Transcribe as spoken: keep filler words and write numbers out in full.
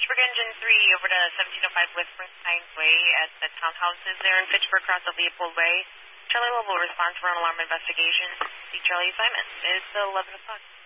Fitchburg Engine three over to seventeen oh five West Pines Way at the townhouses there in Fitchburg, across the Leopold Way. Charlie Level response for an alarm investigation. See Charlie assignment. It's eleven o'clock.